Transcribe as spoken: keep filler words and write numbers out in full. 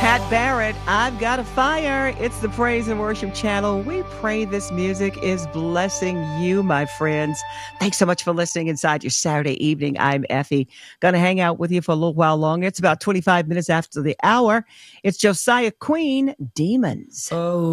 Pat Barrett, I've Got a Fire. It's the Praise and Worship Channel. We pray this music is blessing you, my friends. Thanks so much for listening inside your Saturday evening. I'm Effie. Going to hang out with you for a little while longer. It's about twenty-five minutes after the hour. It's Josiah Queen, Demons. Oh.